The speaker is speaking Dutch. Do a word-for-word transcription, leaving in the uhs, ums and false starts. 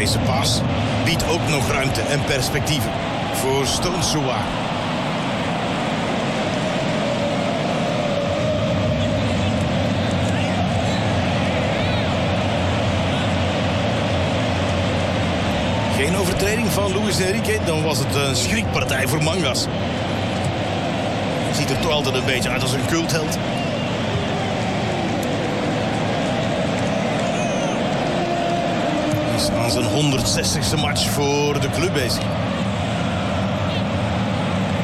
Deze pas biedt ook nog ruimte en perspectieven voor Stonesua. Geen overtreding van Luis Enrique, dan was het een schrikpartij voor Mangas. Ziet er toch altijd een beetje uit als een cultheld. Is aan zijn honderdzestigste match voor de club bezig.